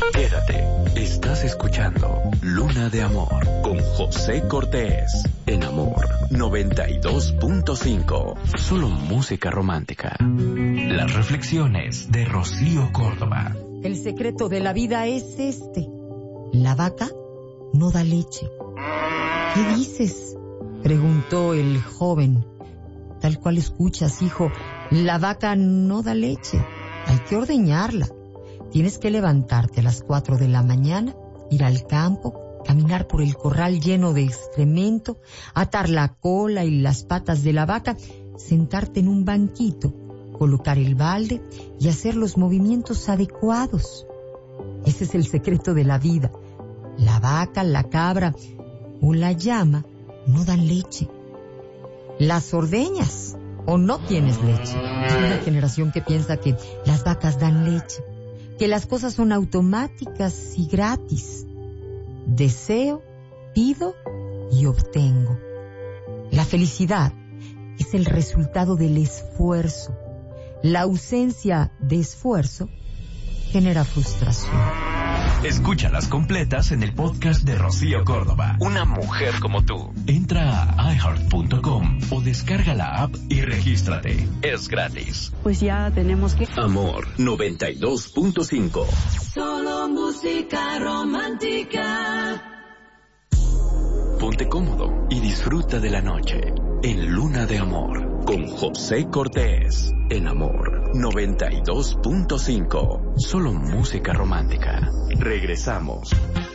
Quédate, estás escuchando Luna de Amor con José Cortés en Amor 92.5. Solo música romántica. Las reflexiones de Rocío Córdoba. El secreto de la vida es este: la vaca no da leche. ¿Qué dices?, preguntó el joven. Tal cual escuchas, hijo, la vaca no da leche. Hay que ordeñarla. Tienes que levantarte a las 4 de la mañana, ir al campo, caminar por el corral lleno de excremento, atar la cola y las patas de la vaca, sentarte en un banquito, colocar el balde y hacer los movimientos adecuados. Ese es el secreto de la vida. La vaca, la cabra o la llama no dan leche. Las ordeñas o no tienes leche. Hay una generación que piensa que las vacas dan leche, que las cosas son automáticas y gratis. Deseo, pido y obtengo. La felicidad es el resultado del esfuerzo. La ausencia de esfuerzo genera frustración. Escúchalas completas en el podcast de Rocío Córdoba. Una mujer como tú. Entra a iHeart.com o descarga la app y regístrate. Es gratis. Pues ya tenemos que... Amor 92.5. Solo música romántica. Ponte cómodo y disfruta de la noche en Luna de Amor con José Cortés en Amor 92.5. Solo música romántica. Regresamos.